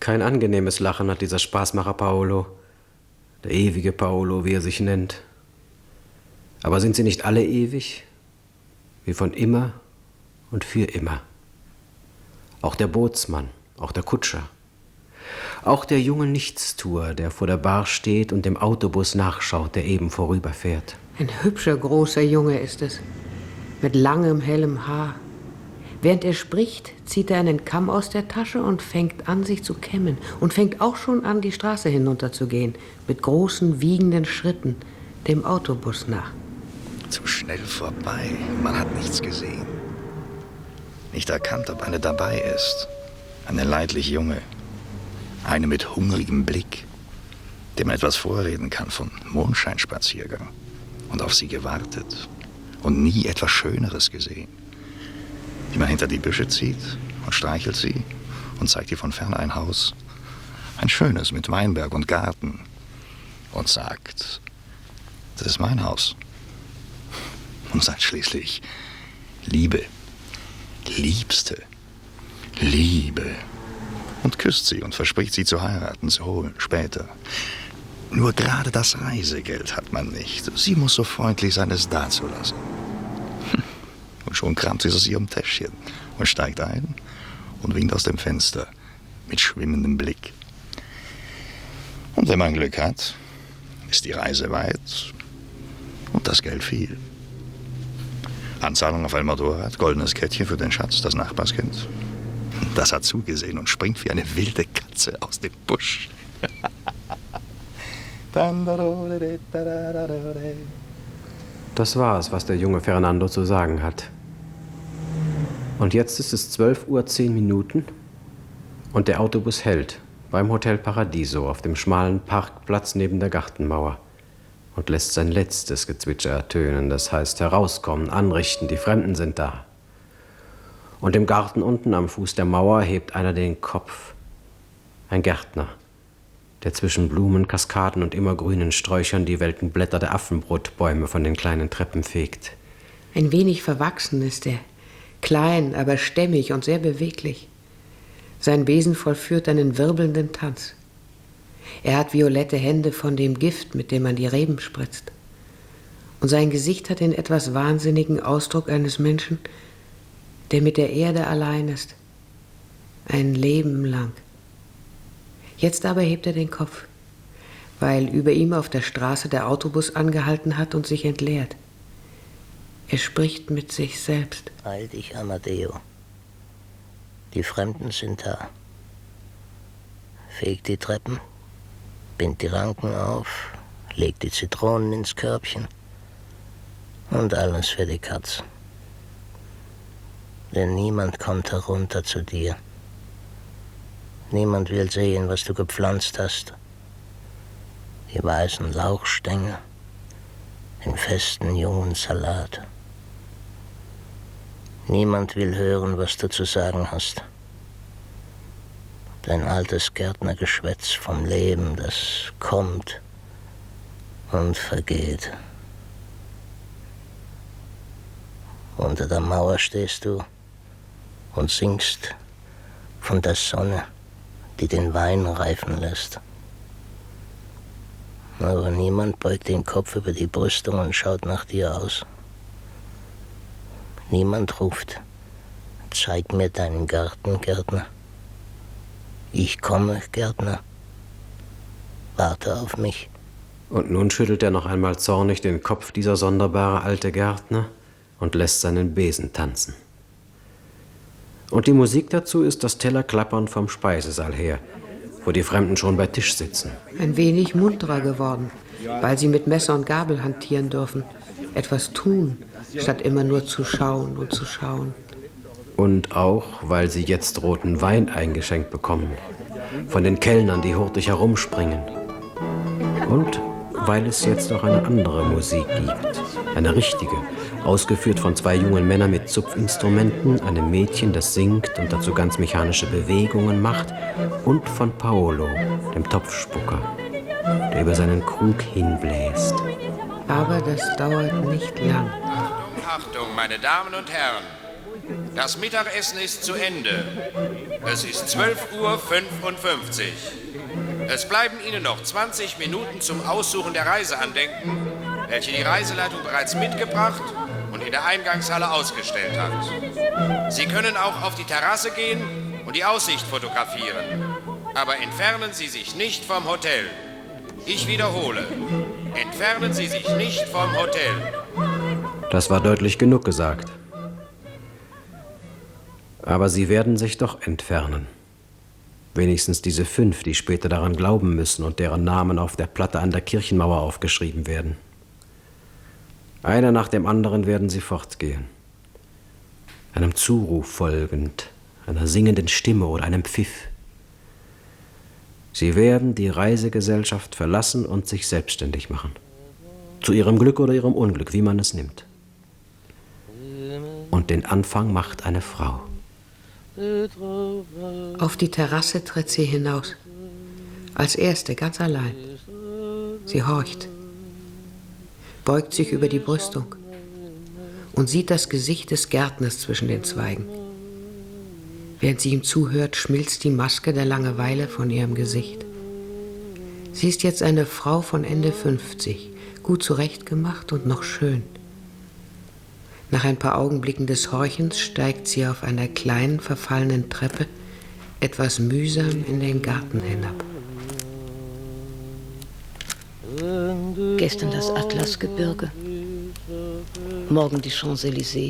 Kein angenehmes Lachen hat dieser Spaßmacher Paolo. Der ewige Paolo, wie er sich nennt. Aber sind sie nicht alle ewig? Wie von immer und für immer. Auch der Bootsmann, auch der Kutscher. Auch der junge Nichtstuer, der vor der Bar steht und dem Autobus nachschaut, der eben vorüberfährt. Ein hübscher, großer Junge ist es, mit langem, hellem Haar. Während er spricht, zieht er einen Kamm aus der Tasche und fängt an, sich zu kämmen. Und fängt auch schon an, die Straße hinunterzugehen, mit großen, wiegenden Schritten, dem Autobus nach. Zu schnell vorbei, man hat nichts gesehen. Nicht erkannt, ob eine dabei ist. Eine leidlich junge. Eine mit hungrigem Blick, dem man etwas vorreden kann von Mondscheinspaziergang. Und auf sie gewartet und nie etwas Schöneres gesehen. Die man hinter die Büsche zieht und streichelt sie und zeigt ihr von ferne ein Haus. Ein schönes mit Weinberg und Garten. Und sagt, das ist mein Haus. Und sagt schließlich, Liebe, Liebste, Liebe. Und küsst sie und verspricht, sie zu heiraten, zu holen, später. Nur gerade das Reisegeld hat man nicht. Sie muss so freundlich sein, es dazulassen. Und schon kramt sie aus ihrem Täschchen und steigt ein und winkt aus dem Fenster mit schwimmendem Blick. Und wenn man Glück hat, ist die Reise weit und das Geld viel. Anzahlung auf ein Motorrad, goldenes Kettchen für den Schatz, das Nachbarskind. Das hat zugesehen und springt wie eine wilde Katze aus dem Busch. Das war es, was der junge Fernando zu sagen hat. Und jetzt ist es 12:10 Uhr und der Autobus hält beim Hotel Paradiso auf dem schmalen Parkplatz neben der Gartenmauer und lässt sein letztes Gezwitscher ertönen, das heißt herauskommen, anrichten, die Fremden sind da. Und im Garten unten am Fuß der Mauer hebt einer den Kopf. Ein Gärtner, der zwischen Blumen, Kaskaden und immergrünen Sträuchern die welken Blätter der Affenbrotbäume von den kleinen Treppen fegt. Ein wenig verwachsen ist er, klein, aber stämmig und sehr beweglich. Sein Besen vollführt einen wirbelnden Tanz. Er hat violette Hände von dem Gift, mit dem man die Reben spritzt. Und sein Gesicht hat den etwas wahnsinnigen Ausdruck eines Menschen, der mit der Erde allein ist, ein Leben lang. Jetzt aber hebt er den Kopf, weil über ihm auf der Straße der Autobus angehalten hat und sich entleert. Er spricht mit sich selbst. Heil dich, Amadeo. Die Fremden sind da. Feg die Treppen, bind die Ranken auf, leg die Zitronen ins Körbchen und alles für die Katz. Denn niemand kommt herunter zu dir. Niemand will sehen, was du gepflanzt hast. Die weißen Lauchstängel, den festen jungen Salat. Niemand will hören, was du zu sagen hast. Dein altes Gärtnergeschwätz vom Leben, das kommt und vergeht. Unter der Mauer stehst du und singst von der Sonne, die den Wein reifen lässt. Aber niemand beugt den Kopf über die Brüstung und schaut nach dir aus. Niemand ruft, zeig mir deinen Garten, Gärtner. Ich komme, Gärtner. Warte auf mich. Und nun schüttelt er noch einmal zornig den Kopf, dieser sonderbare alte Gärtner, und lässt seinen Besen tanzen. Und die Musik dazu ist das Tellerklappern vom Speisesaal her, wo die Fremden schon bei Tisch sitzen. Ein wenig munterer geworden, weil sie mit Messer und Gabel hantieren dürfen. Etwas tun, statt immer nur zu schauen und zu schauen. Und auch, weil sie jetzt roten Wein eingeschenkt bekommen, von den Kellnern, die hurtig herumspringen. Und weil es jetzt auch eine andere Musik gibt, eine richtige, ausgeführt von zwei jungen Männern mit Zupfinstrumenten, einem Mädchen, das singt und dazu ganz mechanische Bewegungen macht, und von Paolo, dem Topfspucker, der über seinen Krug hinbläst. Aber das dauert nicht lang. Achtung, Achtung, meine Damen und Herren! Das Mittagessen ist zu Ende. Es ist 12:55 Uhr. Es bleiben Ihnen noch 20 Minuten zum Aussuchen der Reiseandenken, welche die Reiseleitung bereits mitgebracht und in der Eingangshalle ausgestellt hat. Sie können auch auf die Terrasse gehen und die Aussicht fotografieren. Aber entfernen Sie sich nicht vom Hotel. Ich wiederhole, entfernen Sie sich nicht vom Hotel. Das war deutlich genug gesagt. Aber sie werden sich doch entfernen. Wenigstens diese 5, die später daran glauben müssen und deren Namen auf der Platte an der Kirchenmauer aufgeschrieben werden. Einer nach dem anderen werden sie fortgehen. Einem Zuruf folgend, einer singenden Stimme oder einem Pfiff. Sie werden die Reisegesellschaft verlassen und sich selbstständig machen. Zu ihrem Glück oder ihrem Unglück, wie man es nimmt. Und den Anfang macht eine Frau. Auf die Terrasse tritt sie hinaus. Als Erste, ganz allein. Sie horcht, beugt sich über die Brüstung und sieht das Gesicht des Gärtners zwischen den Zweigen. Während sie ihm zuhört, schmilzt die Maske der Langeweile von ihrem Gesicht. Sie ist jetzt eine Frau von Ende 50, gut zurechtgemacht und noch schön. Nach ein paar Augenblicken des Horchens steigt sie auf einer kleinen, verfallenen Treppe etwas mühsam in den Garten hinab. Gestern das Atlasgebirge, morgen die Champs-Élysées,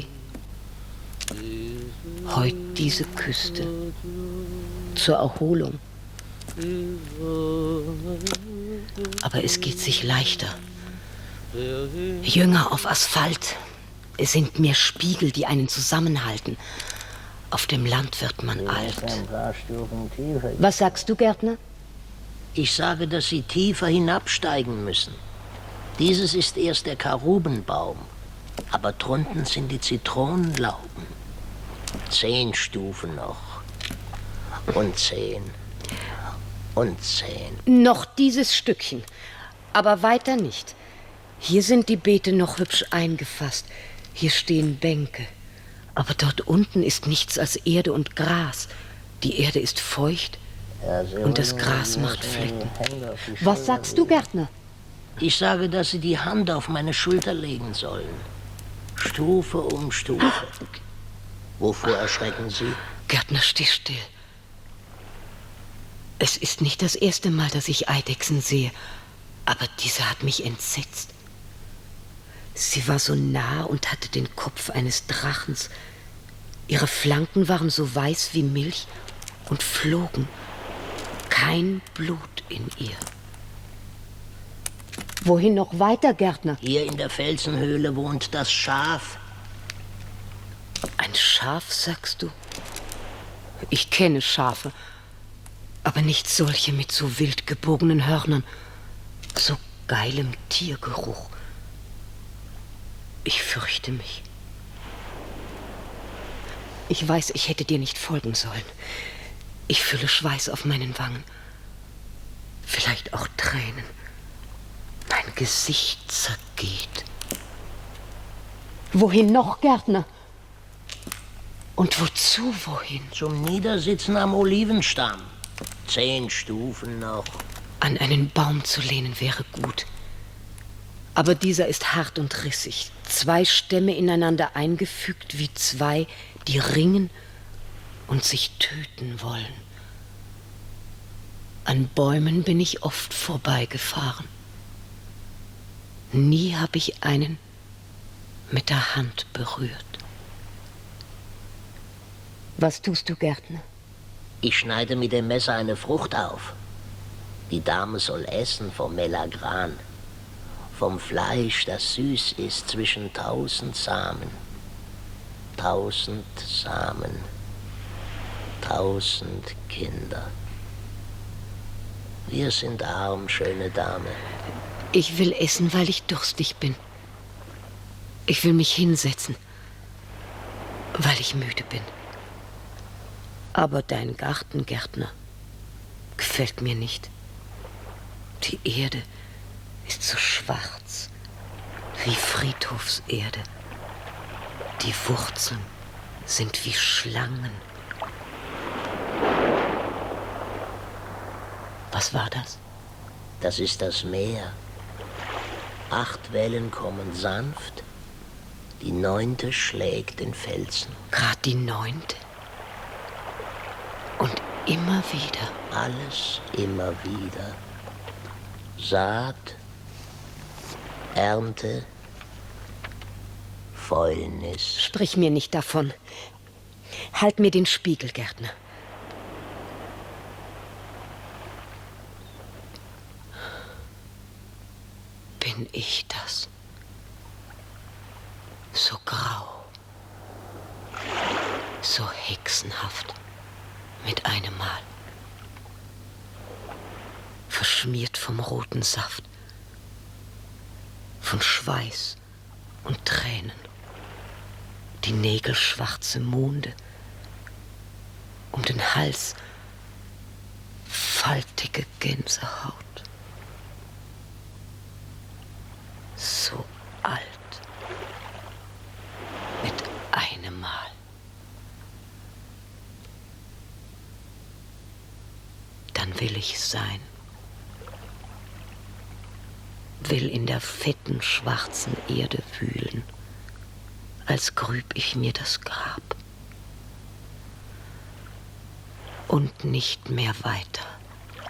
heute diese Küste zur Erholung. Aber es geht sich leichter. Jünger auf Asphalt. Es sind mehr Spiegel, die einen zusammenhalten. Auf dem Land wird man alt. Was sagst du, Gärtner? Ich sage, dass Sie tiefer hinabsteigen müssen. Dieses ist erst der Karubenbaum, aber drunten sind die Zitronenlauben. 10 Stufen noch. Und 10. Und 10. Noch dieses Stückchen, aber weiter nicht. Hier sind die Beete noch hübsch eingefasst. Hier stehen Bänke. Aber dort unten ist nichts als Erde und Gras. Die Erde ist feucht und das Gras macht Flecken. Was sagst du, Gärtner? Ich sage, dass Sie die Hand auf meine Schulter legen sollen. Stufe um Stufe. Wovor erschrecken Sie? Gärtner, steh still. Es ist nicht das erste Mal, dass ich Eidechsen sehe, aber diese hat mich entsetzt. Sie war so nah und hatte den Kopf eines Drachens. Ihre Flanken waren so weiß wie Milch und flogen. Kein Blut in ihr. Wohin noch weiter, Gärtner? Hier in der Felsenhöhle wohnt das Schaf. Ein Schaf, sagst du? Ich kenne Schafe, aber nicht solche mit so wild gebogenen Hörnern, so geilem Tiergeruch. Ich fürchte mich. Ich weiß, ich hätte dir nicht folgen sollen. Ich fühle Schweiß auf meinen Wangen. Vielleicht auch Tränen. Mein Gesicht zergeht. Wohin noch, Gärtner? Und wozu, wohin? Zum Niedersitzen am Olivenstamm. 10 Stufen noch. An einen Baum zu lehnen wäre gut. Aber dieser ist hart und rissig. 2 Stämme ineinander eingefügt wie 2, die ringen und sich töten wollen. An Bäumen bin ich oft vorbeigefahren. Nie habe ich einen mit der Hand berührt. Was tust du, Gärtner? Ich schneide mit dem Messer eine Frucht auf. Die Dame soll essen vom Melagran. Vom Fleisch, das süß ist zwischen 1000 Samen. 1000 Samen. 1000 Kinder. Wir sind arm, schöne Dame. Ich will essen, weil ich durstig bin. Ich will mich hinsetzen, weil ich müde bin. Aber dein Garten, Gärtner, gefällt mir nicht. Die Erde ist so schwarz wie Friedhofserde. Die Wurzeln sind wie Schlangen. Was war das? Das ist das Meer. 8 Wellen kommen sanft, die 9. schlägt den Felsen. Gerade die 9. Und immer wieder. Alles immer wieder. Saat, Ernte, Fäulnis. Sprich mir nicht davon. Halt mir den Spiegel, Gärtner. Bin ich das? So grau, so hexenhaft, mit einem Mal. Verschmiert vom roten Saft, von Schweiß und Tränen, die nägelschwarze Monde, um den Hals faltige Gänsehaut. So alt, mit einem Mal. Dann will ich sein. Will in der fetten, schwarzen Erde wühlen, als grüb ich mir das Grab. Und nicht mehr weiter.